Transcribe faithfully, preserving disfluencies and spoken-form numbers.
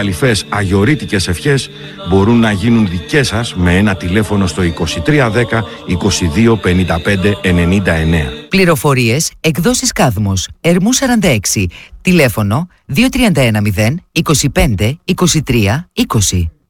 αληθές αγιορείτικες ευχές μπορούν να γίνουν δικές σας με ένα τηλέφωνο στο είκοσι τρία δέκα είκοσι δύο πενήντα πέντε ενενήντα εννέα. Πληροφορίες εκδόσεις Κάδμος, Ερμού σαράντα έξι, τηλέφωνο δύο τρία ένα μηδέν είκοσι πέντε είκοσι τρία είκοσι.